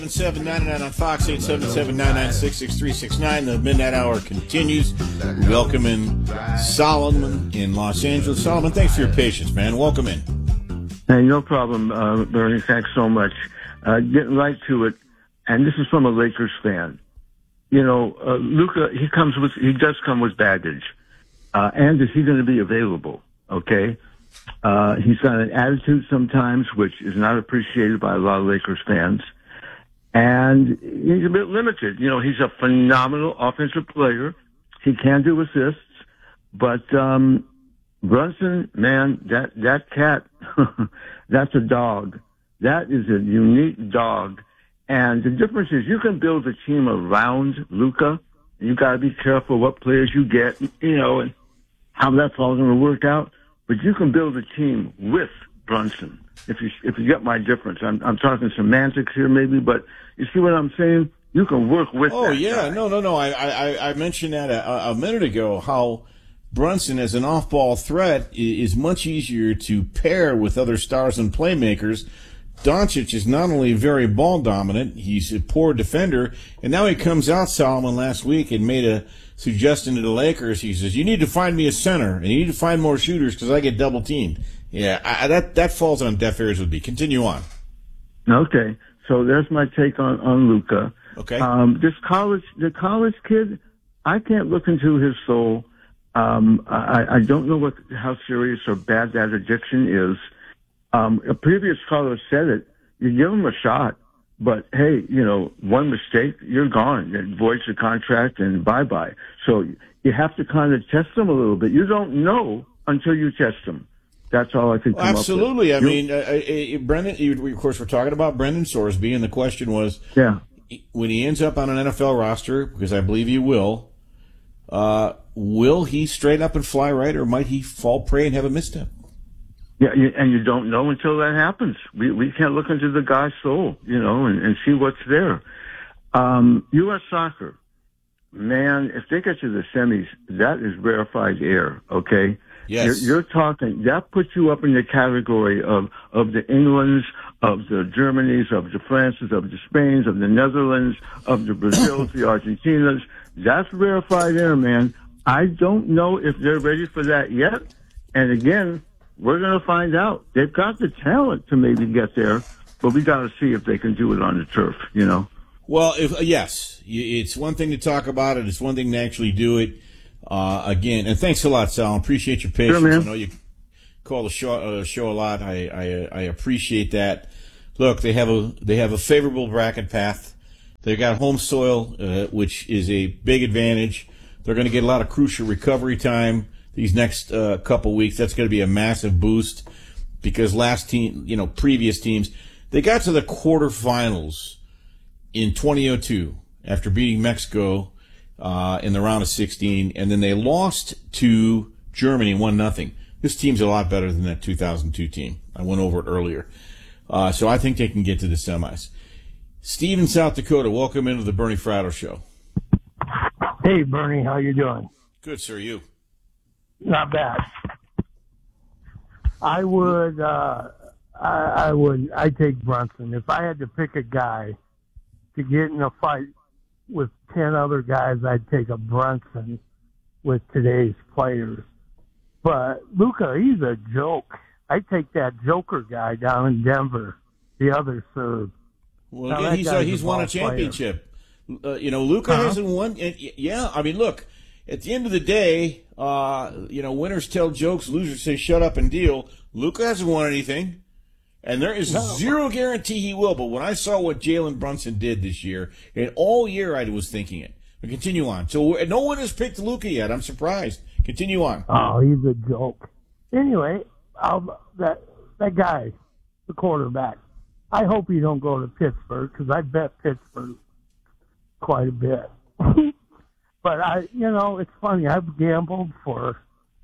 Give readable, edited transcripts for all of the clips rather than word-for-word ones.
799 on Fox, 877-996-6369. The Midnight Hour continues. Welcome in Solomon in Los Angeles. Solomon, thanks for your patience, man. Welcome in. Hey, no problem, Bernie. Thanks so much. Getting right to it, and this is from a Lakers fan. You know, Luka, he does come with baggage. And is he going to be available? Okay. He's got an attitude sometimes, which is not appreciated by a lot of Lakers fans. And he's a bit limited. You know, he's a phenomenal offensive player. He can do assists, but Brunson, man, that cat, that's a dog. That is a unique dog. And the difference is you can build a team around Luka. You got to be careful what players you get, you know, and how that's all going to work out. But you can build a team with Brunson. If you get my difference, I'm talking semantics here maybe, but you see what I'm saying? You can work with. Oh that yeah, guy. no. I mentioned that a minute ago. How Brunson, as an off-ball threat, is much easier to pair with other stars and playmakers. Doncic is not only very ball dominant, he's a poor defender, and now he comes out, Solomon, last week and made a suggestion to the Lakers. He says, "You need to find me a center, and you need to find more shooters because I get double teamed." Yeah, that falls on deaf ears with me. Continue on. Okay, so there's my take on Luka. Okay. The college kid, I can't look into his soul. I don't know how serious or bad that addiction is. A previous caller said it. You give him a shot, but hey, you know, one mistake, you're gone. It voids the contract and bye-bye. So you have to kind of test them a little bit. You don't know until you test them. That's all I can come Absolutely. up with. I mean, Brendan, of course, we're talking about Brendan Sorsby, and the question was, when he ends up on an NFL roster, because I believe he will he straight up and fly right, or might he fall prey and have a misstep? Yeah, and you don't know until that happens. We can't look into the guy's soul, you know, and see what's there. U.S. soccer, man, if they get to the semis, that is rarefied air, okay? Yes. You're talking, that puts you up in the category of the Englands, of the Germanys, of the Frances, of the Spains, of the Netherlands, of the Brazils, the Argentinas. That's rarefied air, man. I don't know if they're ready for that yet. And again, we're going to find out. They've got the talent to maybe get there, but we got to see if they can do it on the turf, you know? Well, yes, it's one thing to talk about it. It's one thing to actually do it. Again, and thanks a lot, Sal. I appreciate your patience. Sure, man. I know you call the show a lot. I appreciate that. Look, they have a favorable bracket path. They've got home soil, which is a big advantage. They're going to get a lot of crucial recovery time these next couple weeks. That's going to be a massive boost because previous teams, they got to the quarterfinals in 2002 after beating Mexico in the round of 16, and then they lost to Germany 1-0. This team's a lot better than that 2002 team. I went over it earlier. So I think they can get to the semis. Steve in South Dakota, welcome into the Bernie Fratto Show. Hey, Bernie, how you doing? Good, sir. You? Not bad. I'd take Brunson. If I had to pick a guy to get in a fight with 10 other guys, I'd take a Brunson with today's players. But Luka, he's a joke. I'd take that Joker guy down in Denver, the other Serb. Well, again, he's won a championship. Luka hasn't won. Yeah, I mean, look, at the end of the day, winners tell jokes, losers say shut up and deal. Luka hasn't won anything, and there is zero guarantee he will. But when I saw what Jalen Brunson did this year, and all year I was thinking it. But continue on. So no one has picked Luka yet. I'm surprised. Continue on. Oh, he's a joke. Anyway, that guy, the quarterback, I hope he don't go to Pittsburgh because I bet Pittsburgh quite a bit. But it's funny. I've gambled for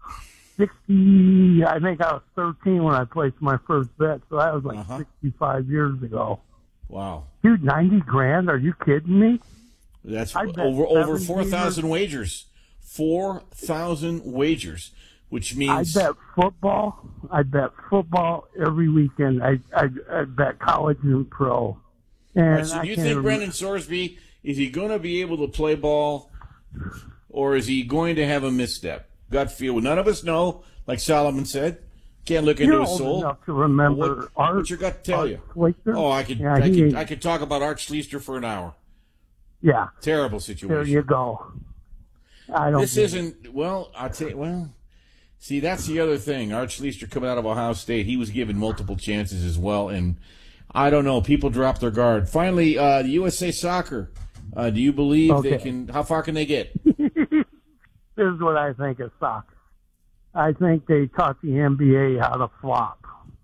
60. I think I was 13 when I placed my first bet, so that was like 65 years ago. Wow, dude, $90,000? Are you kidding me? That's over 4,000 wagers. 4,000 wagers, which means I bet football every weekend. I bet college and pro. And All right, so do you think Brendan Sorsby, is he going to be able to play ball, or is he going to have a misstep? Gut feel. None of us know, like Solomon said. Can't look into his soul. Enough to remember what's your gut tell you? Schlichter? Oh, I could talk about Art Schlichter for an hour. Yeah. Terrible situation. There you go. This isn't, well, I'll tell you, well, see, that's the other thing. Art Schlichter coming out of Ohio State, he was given multiple chances as well, and I don't know, people dropped their guard. Finally, the USA Soccer, do you believe they can, how far can they get? This is what I think of soccer. I think they taught the NBA how to flop.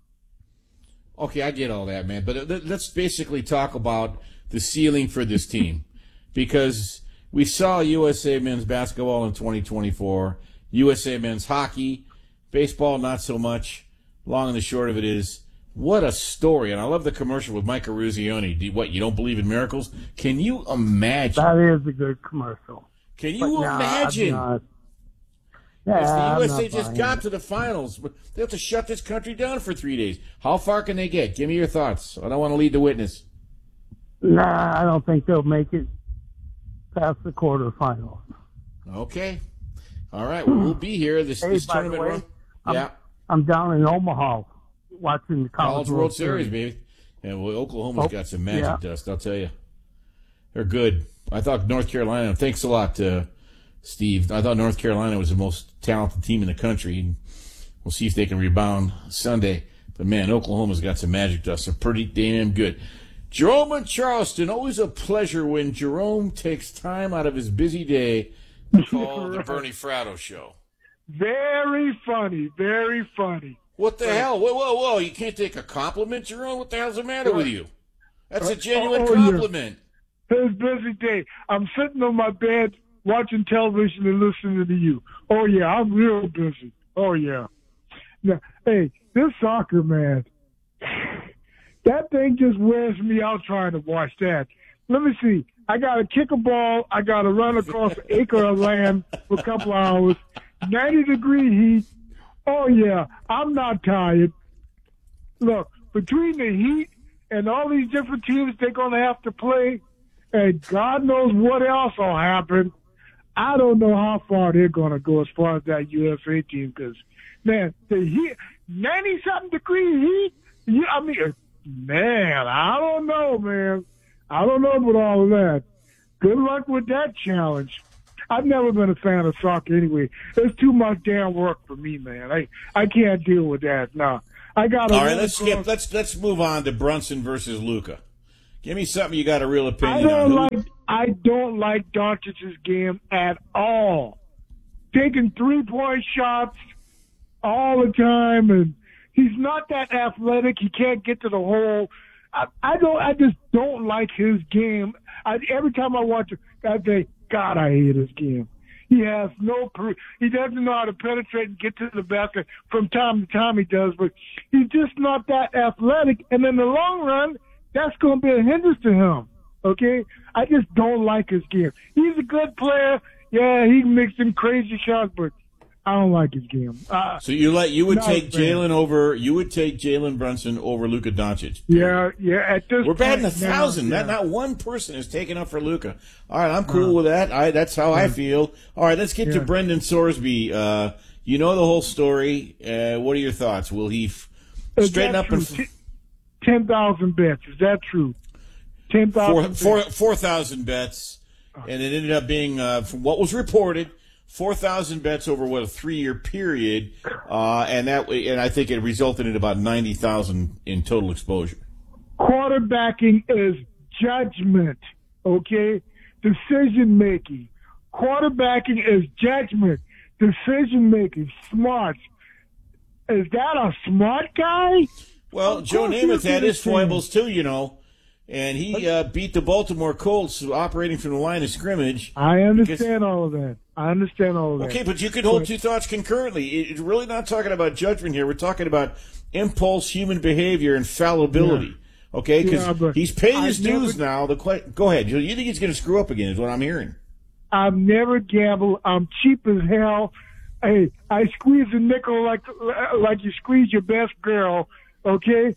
Okay, I get all that, man, but let's basically talk about the ceiling for this team, because we saw USA men's basketball in 2024, USA men's hockey, baseball not so much. Long and the short of it is, what a story. And I love the commercial with Mike Eruzione. What, you don't believe in miracles? Can you imagine? That is a good commercial. Can you imagine? Yeah, if the USA just got to the finals, they have to shut this country down for 3 days. How far can they get? Give me your thoughts. I don't want to lead the witness. Nah, I don't think they'll make it past the quarterfinals. Okay. All right. Well, we'll be here. This tournament by the way, run. I'm down in Omaha watching the College World Series, baby. And Oklahoma's got some magic dust, I'll tell you. They're good. I thought North Carolina, thanks a lot, Steve. I thought North Carolina was the most talented team in the country. And we'll see if they can rebound Sunday. But, man, Oklahoma's got some magic dust. They're pretty damn good. Jerome in Charleston, always a pleasure when Jerome takes time out of his busy day to call the Bernie Fratto Show. Very funny, very funny. What the hell? Whoa. You can't take a compliment, Jerome? What the hell's the matter with you? That's a genuine compliment. Yeah. It's a busy day. I'm sitting on my bed watching television and listening to you. Oh, yeah, I'm real busy. Oh, yeah. Now, hey, this soccer, man, that thing just wears me out trying to watch that. Let me see. I got to kick a ball. I got to run across an acre of land for a couple of hours. 90-degree heat. Oh, yeah, I'm not tired. Look, between the heat and all these different teams they're going to have to play, and God knows what else will happen, I don't know how far they're going to go as far as that USA team because, man, the heat, 90-something degree heat, I mean, man, I don't know, man. I don't know about all of that. Good luck with that challenge. I've never been a fan of soccer anyway. It's too much damn work for me, man. I can't deal with that. No, I got. All right, let's skip. Let's move on to Brunson versus Luka. Give me something you got a real opinion on. I don't like Doncic's game at all. Taking 3-point shots all the time, and he's not that athletic. He can't get to the hole. I just don't like his game. Every time I watch it, I say, God, I hate his game. He has he doesn't know how to penetrate and get to the basket. From time to time he does, but he's just not that athletic. And in the long run, that's going to be a hindrance to him. Okay? I just don't like his game. He's a good player. Yeah, he makes some crazy shots, but I don't like his game. So you would take Jalen Brunson over Luka Doncic. Yeah. At this we're batting 1,000. Yeah. Not one person is taken up for Luka. All right, I'm cool with that. That's how I feel. All right, let's get to Brendan Sorsby. You know the whole story. What are your thoughts? Will he straighten up and 10,000 bets? Is that true? 10,000. 4,000 bets, and it ended up being from what was reported. 4,000 bets over a 3-year period, and I think it resulted in about 90,000 in total exposure. Quarterbacking is judgment, okay? Decision making. Quarterbacking is judgment. Decision making. Smart. Is that a smart guy? Well, Joe Namath had his foibles too, you know. And he beat the Baltimore Colts operating from the line of scrimmage. I understand all of that. Okay, but you could hold two thoughts concurrently. It's really not talking about judgment here. We're talking about impulse, human behavior, and fallibility. Yeah. Okay, because he's paid his dues now. Go ahead. You think he's going to screw up again is what I'm hearing. I've never gambled. I'm cheap as hell. Hey, I squeeze a nickel like you squeeze your best girl, okay?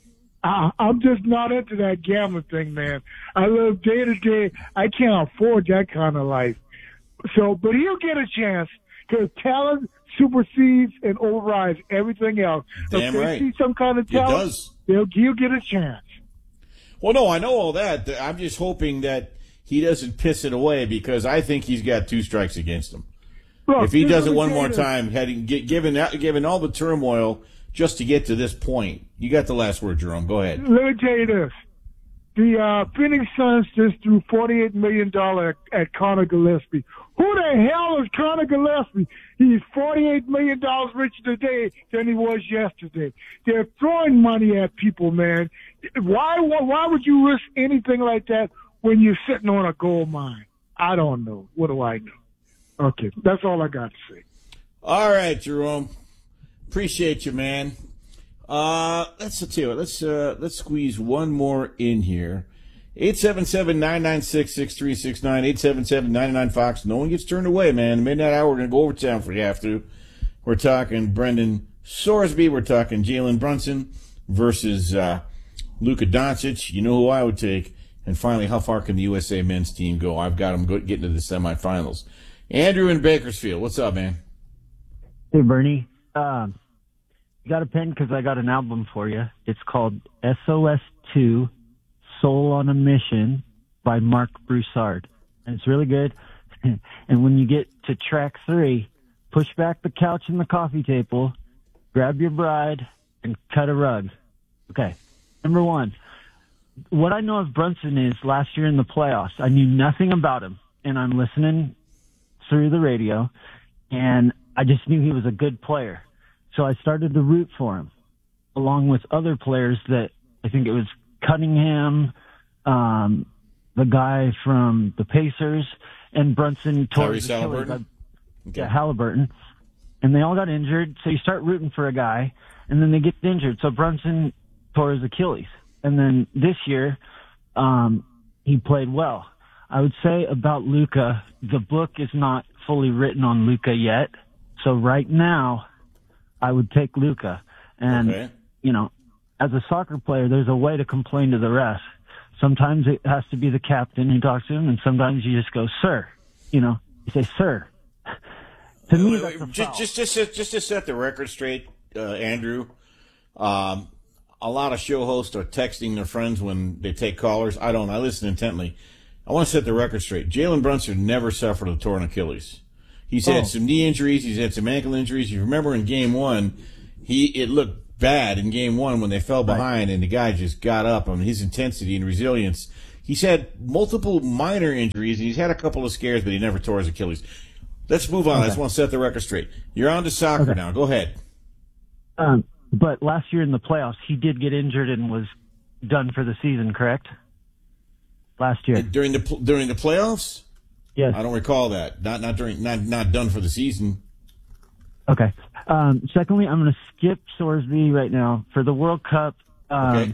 I'm just not into that gambling thing, man. I live day to day. I can't afford that kind of life. So, but he'll get a chance because talent supersedes and overrides everything else. Damn if right. they see some kind of talent, It does. he'll get a chance. Well, no, I know all that. I'm just hoping that he doesn't piss it away because I think he's got 2 strikes against him. Look, If he just does it let me one tell more you time, given all the turmoil just to get to this point, you got the last word, Jerome. Go ahead. Let me tell you this. The Phoenix Suns just threw $48 million at Connor Gillespie. Who the hell is Connor Gillespie? He's $48 million richer today than he was yesterday. They're throwing money at people, man. Why would you risk anything like that when you're sitting on a gold mine? I don't know. What do I know? Okay, that's all I got to say. All right, Jerome. Appreciate you, man. Let's tell you what, let's squeeze one more in here. 877-996-6369, 877-99-FOX. No one gets turned away, man. Midnight hour, we're going to go overtime if we have to. We're talking Brendan Sorsby. We're talking Jalen Brunson versus Luka Doncic. You know who I would take. And finally, how far can the USA men's team go? I've got them getting to the semifinals. Andrew in Bakersfield. What's up, man? Hey, Bernie. You got a pen? Because I got an album for you. It's called SOS2, Soul on a Mission by Mark Broussard. And it's really good. And when you get to track 3, push back the couch and the coffee table, grab your bride, and cut a rug. Okay. Number 1. What I know of Brunson is last year in the playoffs, I knew nothing about him. And I'm listening through the radio, and I just knew he was a good player. So I started to root for him, along with other players that I think it was Cunningham, the guy from the Pacers, and Brunson tore his Achilles. Yeah, Halliburton. And they all got injured, so you start rooting for a guy, and then they get injured. So Brunson tore his Achilles. And then this year, he played well. I would say about Luka, the book is not fully written on Luka yet. So right now, I would take Luka. And, you know, as a soccer player, there's a way to complain to the ref. Sometimes it has to be the captain who talks to him, and sometimes you just go, sir. You know, you say, sir. To me, that's a foul. Just to set the record straight, Andrew, a lot of show hosts are texting their friends when they take callers. I don't. I listen intently. I want to set the record straight. Jalen Brunson never suffered a torn Achilles. He's had some knee injuries. He's had some ankle injuries. You remember in Game 1, it looked bad in Game 1 when they fell behind and the guy just got up. I mean, his intensity and resilience. He's had multiple minor injuries. He's had a couple of scares, but he never tore his Achilles. Let's move on. I just want to set the record straight. You're on to soccer now. Go ahead. But last year in the playoffs, he did get injured and was done for the season, correct? Last year. During the playoffs? Yes. I don't recall that. Not done for the season. Okay. Secondly, I'm going to skip Sorsby right now for the World Cup. Okay.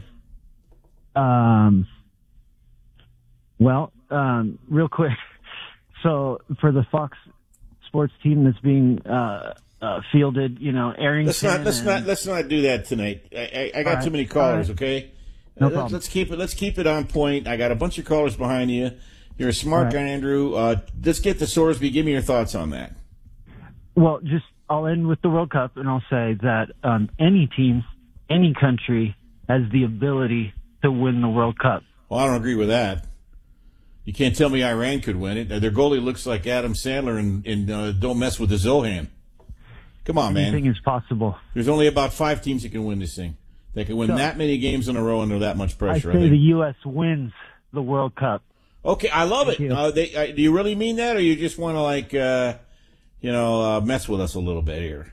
Real quick. So for the Fox Sports team that's being fielded, you know, Arrington. Let's not do that tonight. I got too many callers. Okay. No problem. Let's keep it on point. I got a bunch of callers behind you. You're a smart guy, Andrew. Let's get to Sorsby. Give me your thoughts on that. Well, I'll end with the World Cup, and I'll say that any team, any country has the ability to win the World Cup. Well, I don't agree with that. You can't tell me Iran could win it. Their goalie looks like Adam Sandler in Don't Mess with the Zohan. Come on, man. Anything is possible. There's only about 5 teams that can win this thing. They can win that many games in a row under that much pressure. I say the U.S. wins the World Cup. Okay, I love it. Do you really mean that, or you just want to mess with us a little bit here?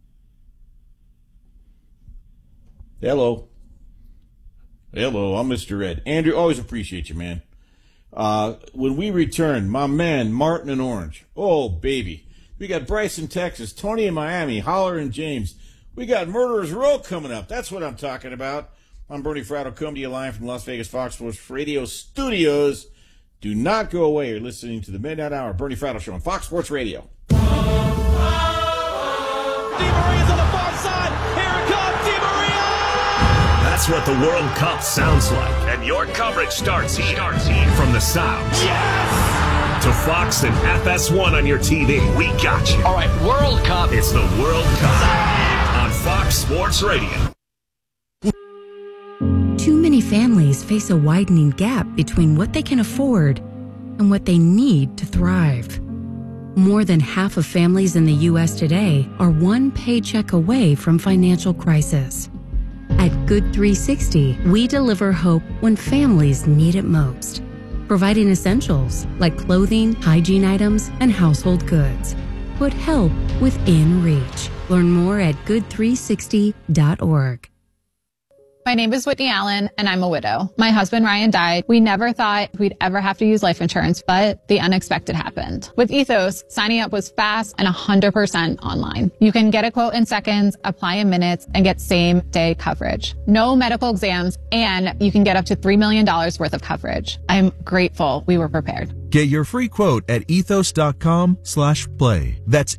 Hello, I'm Mr. Ed. Andrew, always appreciate you, man. When we return, my man Martin in Orange. Oh, baby. We got Bryce in Texas, Tony in Miami, Holler and James. We got Murderers Row coming up. That's what I'm talking about. I'm Bernie Fratto, coming to you live from Las Vegas Fox Sports Radio Studios. Do not go away. You're listening to the Midnight Hour Bernie Fratto Show on Fox Sports Radio. Di Maria's on the far side. Here it comes, Di Maria! That's That's what the World Cup sounds like. And your coverage starts here. From the South. Yes! To Fox and FS1 on your TV. We got you. All right, World Cup. It's the World Cup on Fox Sports Radio. Too many families face a widening gap between what they can afford and what they need to thrive. More than half of families in the U.S. today are one paycheck away from financial crisis. At Good 360, we deliver hope when families need it most, providing essentials like clothing, hygiene items, and household goods. Put help within reach. Learn more at good360.org. My name is Whitney Allen, and I'm a widow. My husband, Ryan, died. We never thought we'd ever have to use life insurance, but the unexpected happened. With Ethos, signing up was fast and 100% online. You can get a quote in seconds, apply in minutes, and get same-day coverage. No medical exams, and you can get up to $3 million worth of coverage. I'm grateful we were prepared. Get your free quote at ethos.com/play. That's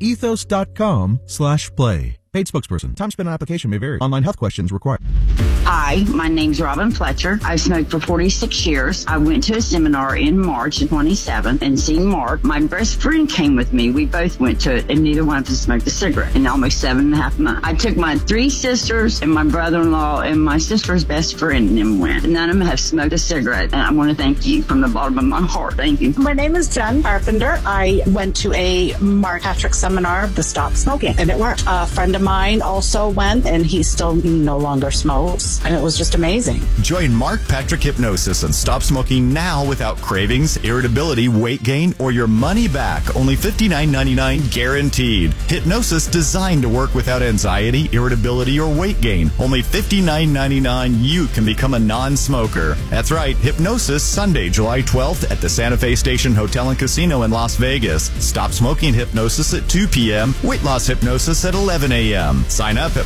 ethos.com/play. Paid spokesperson. Time spent on application may vary. Online health questions required. Hi, my name's Robin Fletcher. I've smoked for 46 years. I went to a seminar in March of 27 and seen Mark. My best friend came with me. We both went to it, and neither one of us smoked a cigarette in almost 7.5 months. I took my 3 sisters and my brother-in-law and my sister's best friend and them went. None of them have smoked a cigarette, and I want to thank you from the bottom of my heart. Thank you. My name is Jen Carpenter. I went to a Mark Patrick seminar, the Stop Smoking, and it worked. A friend of mine also went, and he still no longer smokes, and it was just amazing. Join Mark Patrick Hypnosis and stop smoking now without cravings, irritability, weight gain, or your money back. Only $59.99 guaranteed. Hypnosis designed to work without anxiety, irritability, or weight gain. Only $59.99. You can become a non-smoker. That's right. Hypnosis Sunday, July 12th at the Santa Fe Station Hotel and Casino in Las Vegas. Stop smoking hypnosis at 2 p.m. Weight loss hypnosis at 11 a.m. Sign up at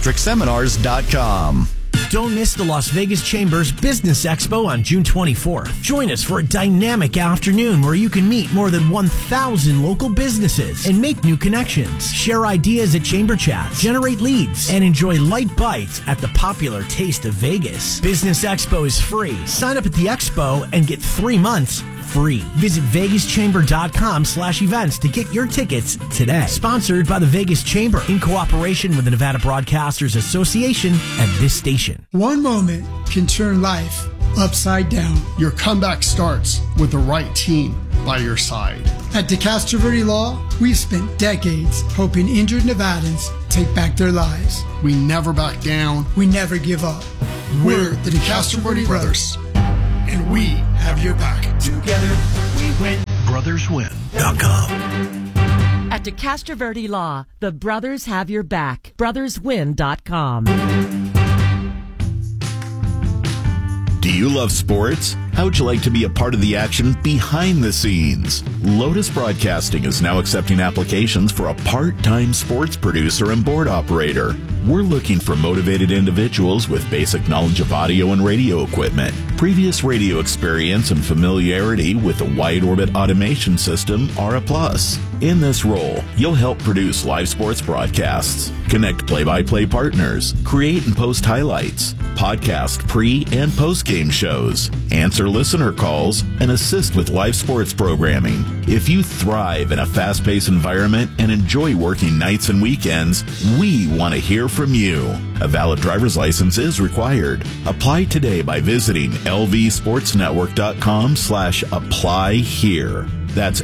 markpatrickseminars.com. Don't miss the Las Vegas Chamber's Business Expo on June 24th. Join us for a dynamic afternoon where you can meet more than 1,000 local businesses and make new connections. Share ideas at Chamber Chats, generate leads, and enjoy light bites at the popular Taste of Vegas. Business Expo is free. Sign up at the Expo and get 3 months free. Visit vegaschamber.com/events to get your tickets today. Sponsored by the Vegas Chamber in cooperation with the Nevada Broadcasters Association and this station. One moment can turn life upside down. Your comeback starts with the right team by your side. At DeCastro Verde Law, we've spent decades helping injured Nevadans take back their lives. We never back down. We never give up. We're the DeCastro Verde Brothers, and we have your back. Together we win. BrothersWin.com. At DeCastro Verde Law, the brothers have your back. BrothersWin.com. Do you love sports? How would you like to be a part of the action behind the scenes? Lotus Broadcasting is now accepting applications for a part-time sports producer and board operator. We're looking for motivated individuals with basic knowledge of audio and radio equipment, previous radio experience, and familiarity with the wide orbit automation system are a plus. In this role, you'll help produce live sports broadcasts, connect play-by-play partners, create and post highlights, podcast pre- and post-game shows, answer listener calls, and assist with live sports programming. If you thrive in a fast-paced environment and enjoy working nights and weekends, we want to hear from you. A valid driver's license is required. Apply today by visiting lvsportsnetwork.com/apply here. That's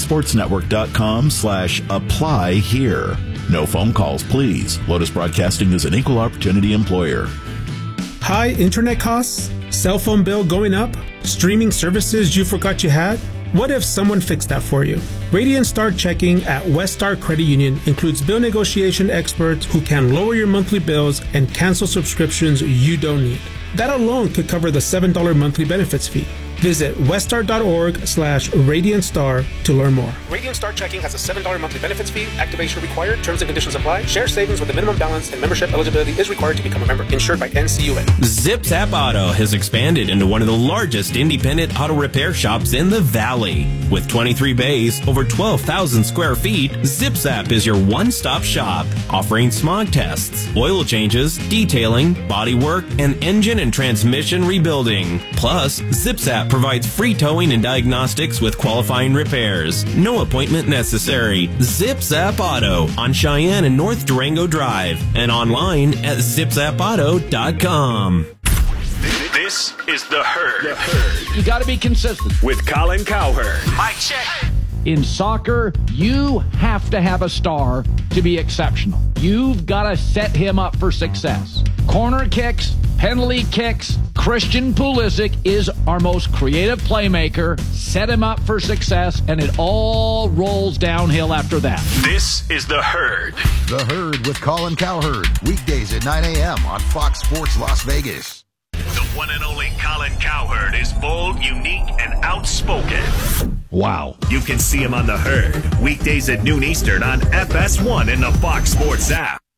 lvsportsnetwork.com/apply here. No phone calls, please. Lotus Broadcasting is an equal opportunity employer. High internet costs? Cell phone bill going up? Streaming services you forgot you had? What if someone fixed that for you? Radiant Start Checking at West Star Credit Union includes bill negotiation experts who can lower your monthly bills and cancel subscriptions you don't need. That alone could cover the $7 monthly benefits fee. Visit weststar.org/RadiantStar to learn more. Radiant Star Checking has a $7 monthly benefits fee. Activation required. Terms and conditions apply. Share savings with a minimum balance and membership eligibility is required to become a member. Insured by NCUA. ZipZap Auto has expanded into one of the largest independent auto repair shops in the Valley. With 23 bays, over 12,000 square feet, ZipZap is your one-stop shop, offering smog tests, oil changes, detailing, body work, and engine and transmission rebuilding. Plus, ZipZap provides free towing and diagnostics with qualifying repairs. No appointment necessary. ZipZap Auto on Cheyenne and North Durango Drive and online at zipzapauto.com. This is The Herd. You got to be consistent. With Colin Cowherd. Mic check. In soccer, you have to have a star to be exceptional. You've got to set him up for success. Corner kicks, penalty kicks. Christian Pulisic is our most creative playmaker. Set him up for success, and it all rolls downhill after that. This is The Herd. The Herd with Colin Cowherd. Weekdays at 9 a.m. on Fox Sports Las Vegas. The one and only Colin Cowherd is bold, unique, and outspoken. Wow. You can see him on The Herd. Weekdays at noon Eastern on FS1 and the Fox Sports app.